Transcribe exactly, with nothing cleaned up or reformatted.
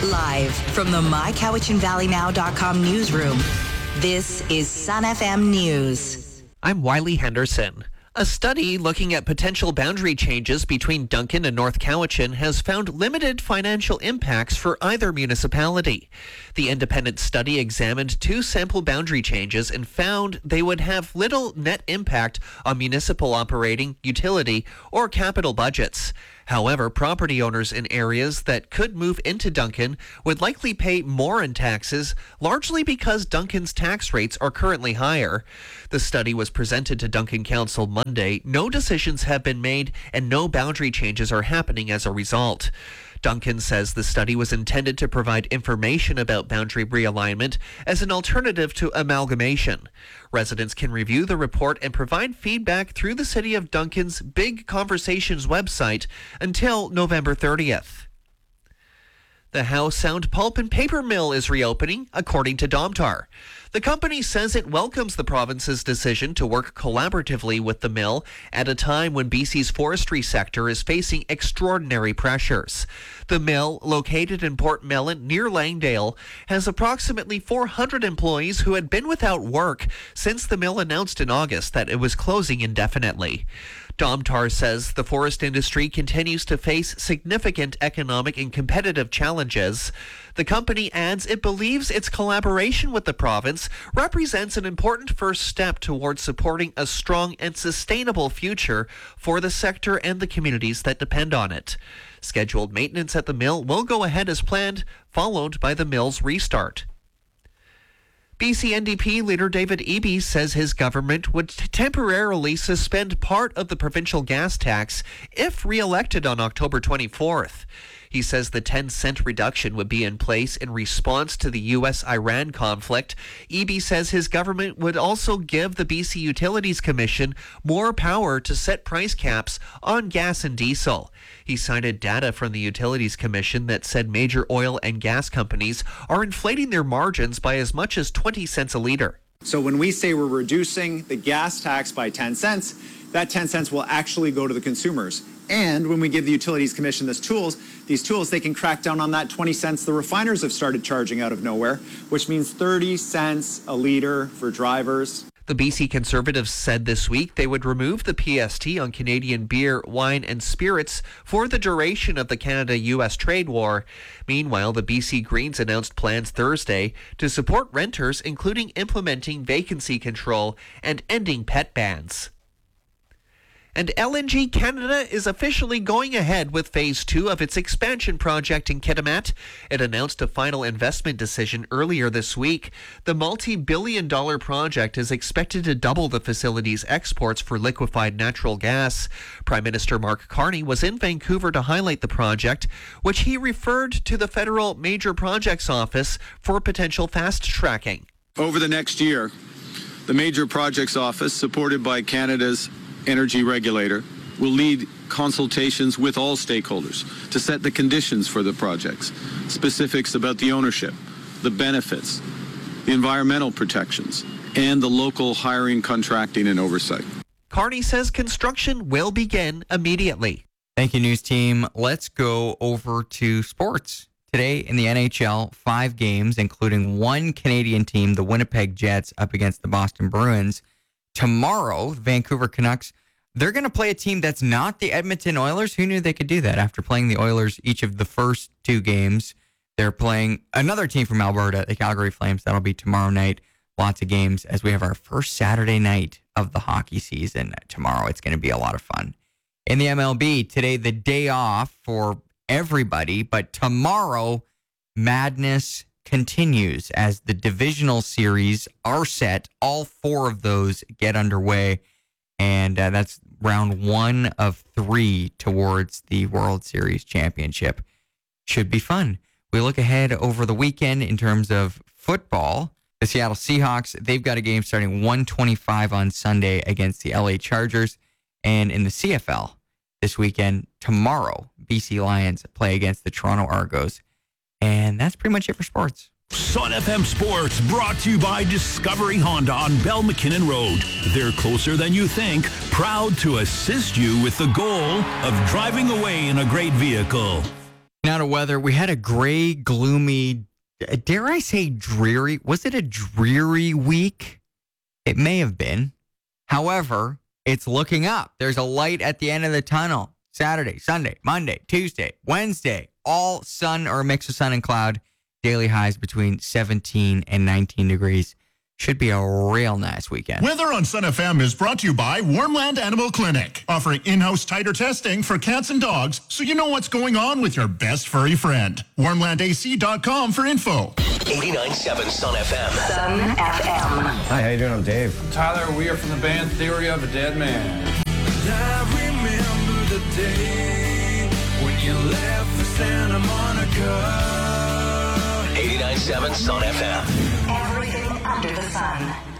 Live from the my cowichan valley now dot com newsroom, this is Sun F M News. I'm Wiley Henderson. A study looking at potential boundary changes between Duncan and North Cowichan has found limited financial impacts for either municipality. The independent study examined two sample boundary changes and found they would have little net impact on municipal operating, utility, or capital budgets. However, property owners in areas that could move into Duncan would likely pay more in taxes, largely because Duncan's tax rates are currently higher. The study was presented to Duncan Council Monday. No decisions have been made and no boundary changes are happening as a result. Duncan says the study was intended to provide information about boundary realignment as an alternative to amalgamation. Residents can review the report and provide feedback through the City of Duncan's Big Conversations website until November thirtieth. The Howe Sound Pulp and Paper Mill is reopening, according to Domtar. The company says it welcomes the province's decision to work collaboratively with the mill at a time when B C's forestry sector is facing extraordinary pressures. The mill, located in Port Mellon near Langdale, has approximately four hundred employees who had been without work since the mill announced in August that it was closing indefinitely. Domtar says the forest industry continues to face significant economic and competitive challenges. The company adds it believes its collaboration with the province represents an important first step towards supporting a strong and sustainable future for the sector and the communities that depend on it. Scheduled maintenance at the mill will go ahead as planned, followed by the mill's restart. B C N D P leader David Eby says his government would t- temporarily suspend part of the provincial gas tax if re-elected on October twenty-fourth. He says the ten cent reduction would be in place in response to the U S Iran conflict. Eby says his government would also give the B C Utilities Commission more power to set price caps on gas and diesel. He cited data from the Utilities Commission that said major oil and gas companies are inflating their margins by as much as twenty cents a litre. So when we say we're reducing the gas tax by ten cents, that ten cents will actually go to the consumers. And when we give the Utilities Commission this tools, these tools, they can crack down on that twenty cents the refiners have started charging out of nowhere, which means thirty cents a litre for drivers. The B C Conservatives said this week they would remove the P S T on Canadian beer, wine, and spirits for the duration of the Canada-U S trade war. Meanwhile, the B C Greens announced plans Thursday to support renters, including implementing vacancy control and ending pet bans. And L N G Canada is officially going ahead with phase two of its expansion project in Kitimat. It announced a final investment decision earlier this week. The multi-billion dollar project is expected to double the facility's exports for liquefied natural gas. Prime Minister Mark Carney was in Vancouver to highlight the project, which he referred to the Federal Major Projects Office for potential fast-tracking. Over the next year, the Major Projects Office, supported by Canada's energy regulator, will lead consultations with all stakeholders to set the conditions for the projects, specifics about the ownership, the benefits, the environmental protections, and the local hiring, contracting, and oversight. Carney says construction will begin immediately. Thank you, news team. Let's go over to sports. Today in the N H L, five games, including one Canadian team, the Winnipeg Jets, up against the Boston Bruins. Tomorrow, the Vancouver Canucks, they're going to play a team that's not the Edmonton Oilers. Who knew they could do that after playing the Oilers each of the first two games? They're playing another team from Alberta, the Calgary Flames. That'll be tomorrow night. Lots of games as we have our first Saturday night of the hockey season tomorrow. It's going to be a lot of fun. In the M L B, today, the day off for everybody, but tomorrow, madness continues as the divisional series are set. All four of those get underway, and uh, that's round one of three towards the World Series championship. Should be fun. We look ahead over the weekend in terms of football. The Seattle Seahawks, they've got a game starting one twenty-five on Sunday against the L A Chargers. And in the C F L this weekend, tomorrow, B C Lions play against the Toronto Argos. And that's pretty much it for sports. Sun F M Sports brought to you by Discovery Honda on Bell McKinnon Road. They're closer than you think, proud to assist you with the goal of driving away in a great vehicle. Now Now to weather. We had a gray, gloomy, dare I say dreary? Was it a dreary week? It may have been. However, it's looking up. There's a light at the end of the tunnel. Saturday, Sunday, Monday, Tuesday, Wednesday, all sun or a mix of sun and cloud. Daily highs between seventeen and nineteen degrees. Should be a real nice weekend. Weather on Sun F M is brought to you by Warmland Animal Clinic, offering in-house titer testing for cats and dogs so you know what's going on with your best furry friend. warmland a c dot com for info. eighty-nine point seven Sun F M. Sun F M. Hi, how you doing? I'm Dave. I'm Tyler. We are from the band Theory of a Dead Man. I remember the day when you left for Santa Monica. eighty-nine point seven Sun F M. Everything under the sun.